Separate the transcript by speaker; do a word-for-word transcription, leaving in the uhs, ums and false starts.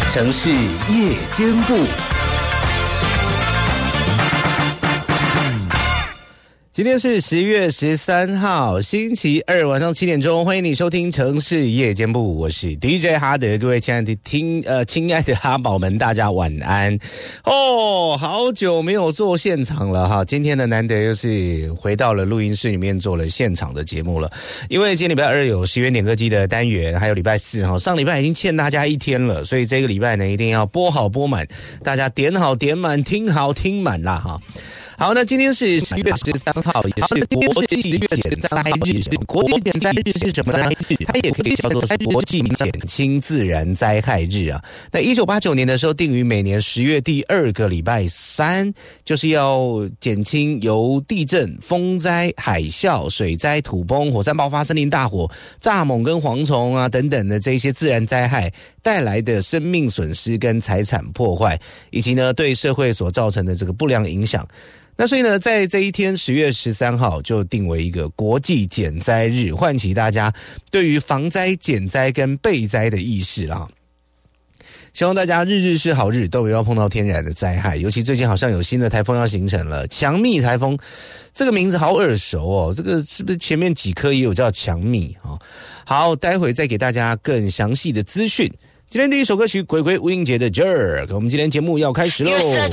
Speaker 1: 城市夜间部。今天是十月十三号，星期二晚上七点钟，欢迎你收听城市夜间部，我是 D J 哈德，各位亲爱的听呃亲爱的哈宝们，大家晚安哦！好久没有做现场了哈，今天呢难得又是回到了录音室里面做了现场的节目了，因为今天礼拜二有十元点歌机的单元，还有礼拜四哈，上礼拜已经欠大家一天了，所以这个礼拜呢一定要播好播满，大家点好点满，听好听满啦哈。好，那今天是十月十三号，也是国际减灾日。国际减灾日是什么呢？它也可以叫做国际减轻自然灾害日啊。那一九八九年的时候，定于每年十月第二个礼拜三，就是要减轻由地震、风灾、海啸、水灾、土崩、火山爆发、森林大火、蚱蜢跟蝗虫啊等等的这些自然灾害带来的生命损失跟财产破坏，以及呢对社会所造成的这个不良影响。那所以呢，在这一天十月十三号就定为一个国际减灾日，唤起大家对于防灾、减灾跟备灾的意识啦。希望大家日日是好日，都不要碰到天然的灾害。尤其最近好像有新的台风要形成了，强密台风，这个名字好耳熟哦。这个是不是前面几颗也有叫强密哦？好，待会再给大家更详细的资讯。今天第一首歌曲，鬼鬼吴映洁的《Jerk》，我们今天节目要开始喽。